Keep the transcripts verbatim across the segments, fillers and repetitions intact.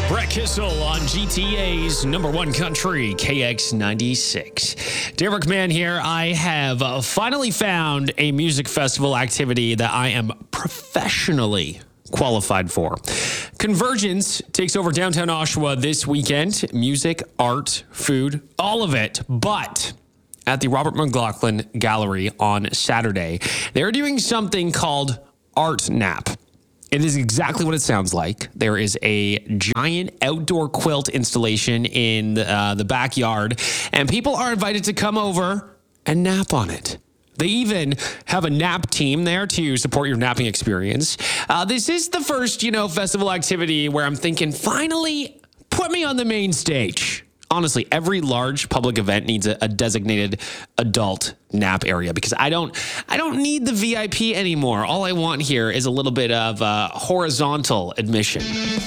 Brett Kissel on G T A's number one country, K X ninety-six. Derek Mann here. I have uh, finally found a music festival activity that I am professionally qualified for. Convergence takes over downtown Oshawa this weekend. Music, art, food, all of it. But at the Robert McLaughlin Gallery on Saturday, they're doing something called Art Nap. It is exactly what it sounds like. There is a giant outdoor quilt installation in the, uh, the backyard, and people are invited to come over and nap on it. They even have a nap team there to support your napping experience. Uh, this is the first, you know, festival activity where I'm thinking, finally, put me on the main stage. Honestly, every large public event needs a, a designated adult nap area because I don't I don't need the V I P anymore. All I want here is a little bit of uh, horizontal admission.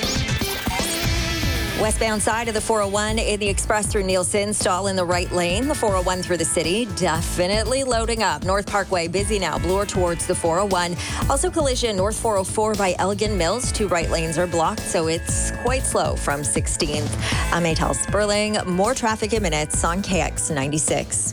Westbound side of the four oh one in the express through Nielsen, stall in the right lane. The four oh one through the city, definitely loading up. North Parkway, busy now. Bloor towards the four oh one. Also collision, North four oh four by Elgin Mills. Two right lanes are blocked, so it's quite slow from sixteenth. I'm Maytel Sperling. More traffic in minutes on K X ninety-six.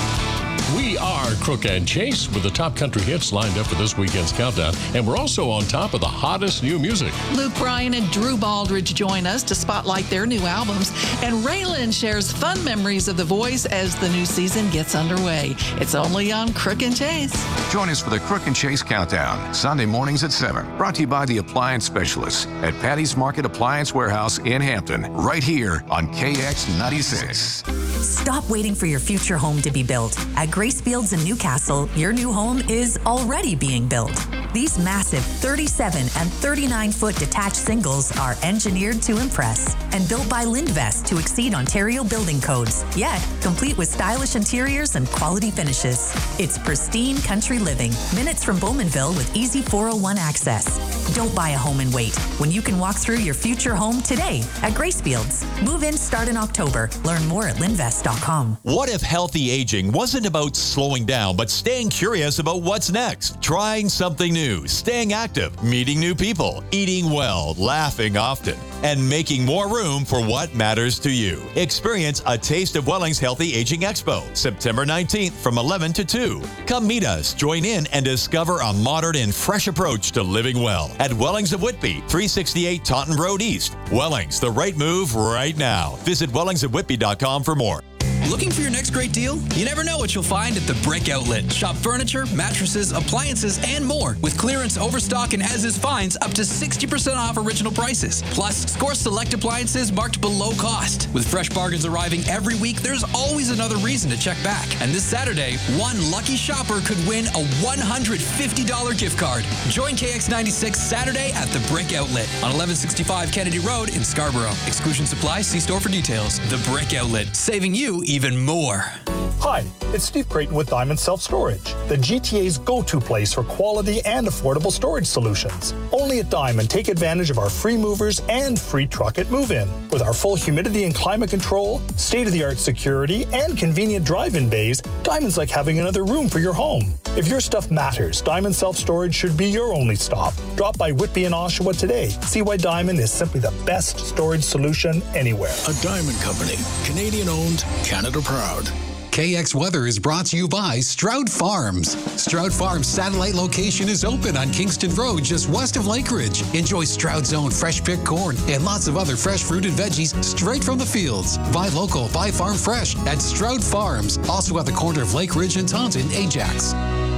We are Crook and Chase with the top country hits lined up for this weekend's countdown. And we're also on top of the hottest new music. Luke Bryan and Drew Baldridge join us to spotlight their new albums. And Raylan shares fun memories of The Voice as the new season gets underway. It's only on Crook and Chase. Join us for the Crook and Chase Countdown, Sunday mornings at seven. Brought to you by the Appliance Specialists at Patty's Market Appliance Warehouse in Hampton. Right here on K X ninety-six. Stop waiting for your future home to be built. At Grace Fields in Newcastle, your new home is already being built. These massive thirty-seven and thirty-nine foot detached singles are engineered to impress and built by Lindvest to exceed Ontario building codes, yet complete with stylish interiors and quality finishes. It's pristine country living, minutes from Bowmanville with easy four oh one access. Don't buy a home and wait when you can walk through your future home today at Grace Fields. Move-ins start in October. Learn more at lindvest dot com. What if healthy aging wasn't about slowing down, but staying curious about what's next? Trying something new, staying active, meeting new people, eating well, laughing often, and making more room for what matters to you. Experience a taste of Welling's Healthy Aging Expo, September nineteenth from eleven to two. Come meet us, join in, and discover a modern and fresh approach to living well at Wellings of Whitby, three sixty-eight Taunton Road East. Wellings, the right move right now. Visit wellings of whitby dot com for more. Looking for your next great deal? You never know what you'll find at the Brick Outlet. Shop furniture, mattresses, appliances, and more with clearance, overstock, and as-is finds up to sixty percent off original prices. Plus, score select appliances marked below cost. With fresh bargains arriving every week, there's always another reason to check back. And this Saturday, one lucky shopper could win a one hundred fifty dollars gift card. Join K X ninety-six Saturday at the Brick Outlet on eleven sixty-five Kennedy Road in Scarborough. Exclusion supplies. See store for details. The Brick Outlet, saving you even more. Hi, it's Steve Creighton with Diamond Self Storage, the G T A's go-to place for quality and affordable storage solutions. Only at Diamond, take advantage of our free movers and free truck at move-in. With our full humidity and climate control, state-of-the-art security, and convenient drive-in bays, Diamond's like having another room for your home. If your stuff matters, Diamond Self Storage should be your only stop. Drop by Whitby and Oshawa today. See why Diamond is simply the best storage solution anywhere. A Diamond Company, Canadian-owned, Canada proud. K X Weather is brought to you by Stroud Farms. Stroud Farms satellite location is open on Kingston Road, just west of Lakeridge. Enjoy Stroud's own fresh picked corn and lots of other fresh fruit and veggies straight from the fields. Buy local, buy farm fresh at Stroud Farms. Also at the corner of Lakeridge and Taunton, Ajax.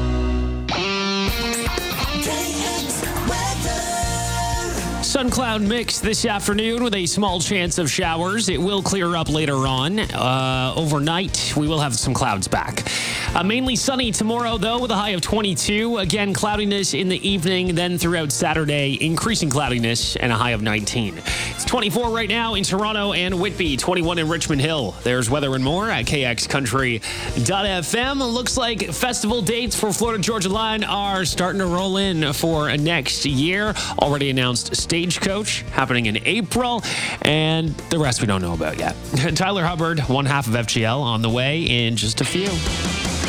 Sun cloud mix this afternoon with a small chance of showers. It will clear up later on. Uh, overnight, we will have some clouds back. Uh, mainly sunny tomorrow, though, with a high of twenty-two. Again, cloudiness in the evening, then throughout Saturday, increasing cloudiness and a high of nineteen. It's twenty-four right now in Toronto and Whitby, twenty-one in Richmond Hill. There's weather and more at k x country dot f m. Looks like festival dates for Florida Georgia Line are starting to roll in for next year. Already announced Stagecoach happening in April, and the rest we don't know about yet. Tyler Hubbard, one half of F G L, on the way in just a few.